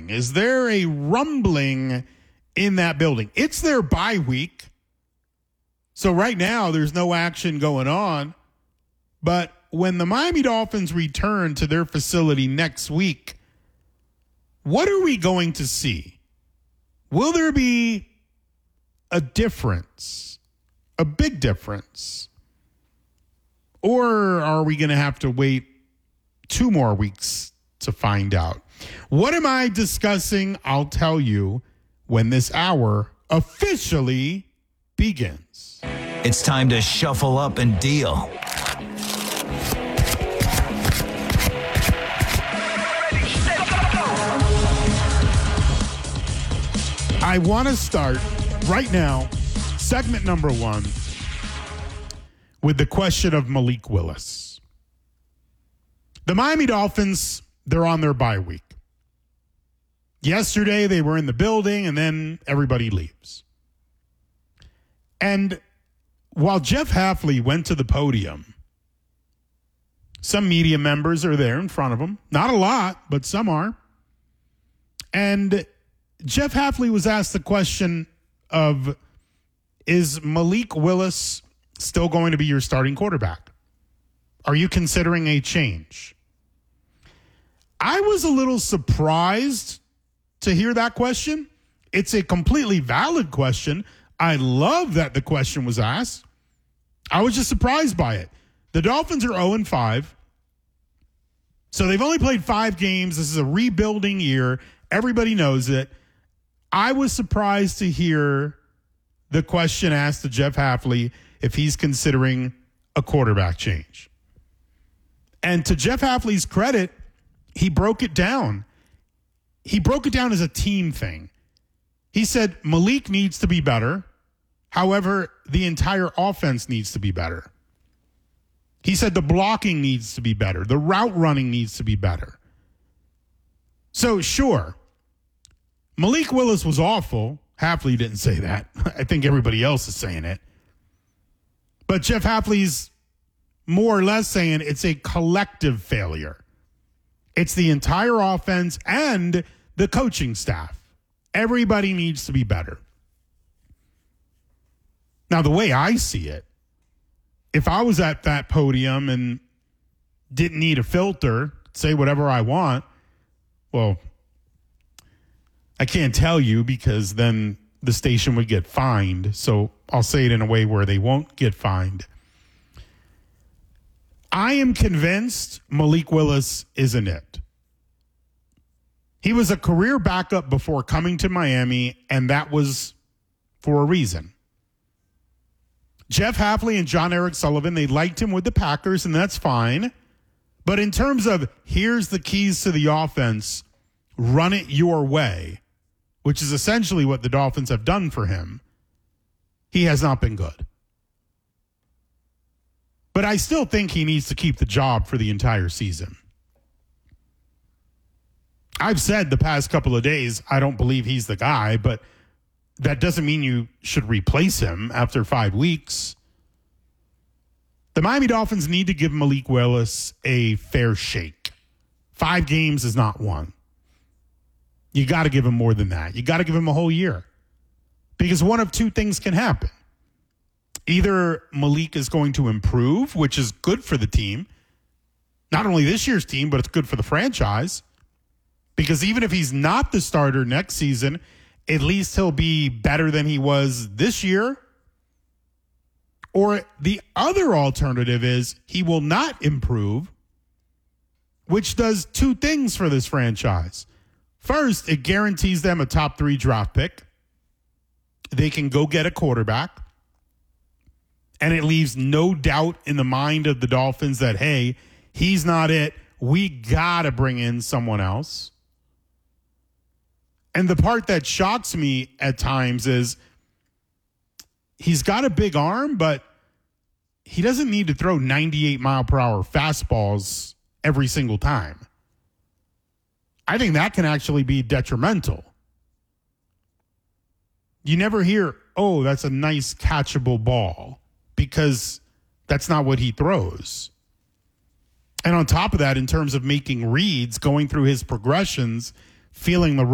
brewing? Is there a rumbling in that building? It's their bye week. So right now there's no action going on. But when the Miami Dolphins return to their facility next week, what are we going to see? Will there be a difference, a big difference? Or are we going to have to wait 2 more weeks to find out? What am I discussing? I'll tell you when this hour officially begins. It's time to shuffle up and deal. I want to start right now, segment number 1, with the question of Malik Willis. The Miami Dolphins, they're on their bye week. Yesterday, they were in the building, and then everybody leaves. And while Jeff Hafley went to the podium, some media members are there in front of him. Not a lot, but some are. And Jeff Hafley was asked the question of, is Malik Willis still going to be your starting quarterback? Are you considering a change? I was a little surprised to hear that question. It's a completely valid question. I love that the question was asked. I was just surprised by it. The Dolphins are 0-5. So they've only played 5 games. This is a rebuilding year. Everybody knows it. I was surprised to hear the question asked to Jeff Hafley if he's considering a quarterback change. And to Jeff Hafley's credit, he broke it down. He broke it down as a team thing. He said Malik needs to be better. However, the entire offense needs to be better. He said the blocking needs to be better. The route running needs to be better. So, sure, Malik Willis was awful. Hafley didn't say that. I think everybody else is saying it. But Jeff Hafley's more or less saying it's a collective failure. It's the entire offense and the coaching staff. Everybody needs to be better. Now, the way I see it, if I was at that podium and didn't need a filter, say whatever I want, well, I can't tell you because then the station would get fined. So I'll say it in a way where they won't get fined. I am convinced Malik Willis isn't it. He was a career backup before coming to Miami, and that was for a reason. Jeff Hafley and John Eric Sullivan, they liked him with the Packers, and that's fine. But in terms of here's the keys to the offense, run it your way, which is essentially what the Dolphins have done for him, he has not been good. But I still think he needs to keep the job for the entire season. I've said the past couple of days, I don't believe he's the guy, but that doesn't mean you should replace him after 5 weeks. The Miami Dolphins need to give Malik Willis a fair shake. 5 games is not one. You got to give him more than that. You got to give him a whole year. Because one of 2 things can happen. Either Malik is going to improve, which is good for the team. Not only this year's team, but it's good for the franchise. Because even if he's not the starter next season, at least he'll be better than he was this year. Or the other alternative is he will not improve, which does 2 things for this franchise. First, it guarantees them a top 3 draft pick. They can go get a quarterback. And it leaves no doubt in the mind of the Dolphins that, hey, he's not it. We got to bring in someone else. And the part that shocks me at times is he's got a big arm, but he doesn't need to throw 98-mile-per-hour fastballs every single time. I think that can actually be detrimental. You never hear, oh, that's a nice catchable ball, because that's not what he throws. And on top of that, in terms of making reads, going through his progressions, feeling the